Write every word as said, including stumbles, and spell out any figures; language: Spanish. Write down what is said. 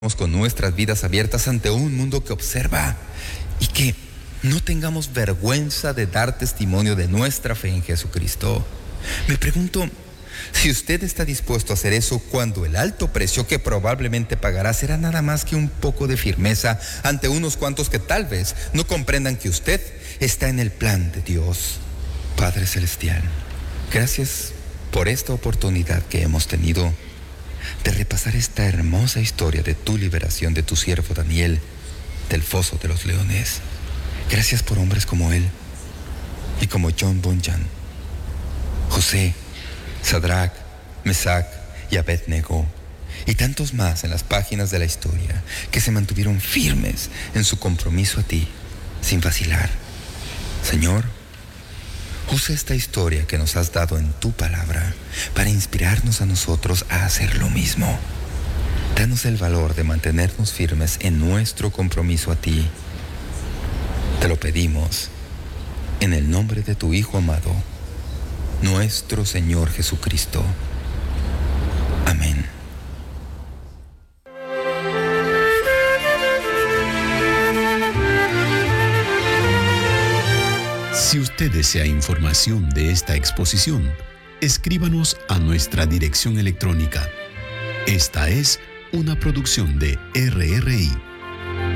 con nuestras vidas abiertas ante un mundo que observa y que no tengamos vergüenza de dar testimonio de nuestra fe en Jesucristo. Me pregunto si usted está dispuesto a hacer eso cuando el alto precio que probablemente pagará será nada más que un poco de firmeza ante unos cuantos que tal vez no comprendan que usted está en el plan de Dios. Padre Celestial, gracias por esta oportunidad que hemos tenido de repasar esta hermosa historia de tu liberación de tu siervo Daniel del foso de los leones. Gracias por hombres como él y como John Bunyan, José, Sadrach, Mesach y Abednego, y tantos más en las páginas de la historia que se mantuvieron firmes en su compromiso a ti, sin vacilar. Señor, usa esta historia que nos has dado en tu palabra para inspirarnos a nosotros a hacer lo mismo. Danos el valor de mantenernos firmes en nuestro compromiso a ti. Te lo pedimos en el nombre de tu Hijo amado, nuestro Señor Jesucristo. Amén. Si usted desea información de esta exposición, escríbanos a nuestra dirección electrónica. Esta es una producción de R R I.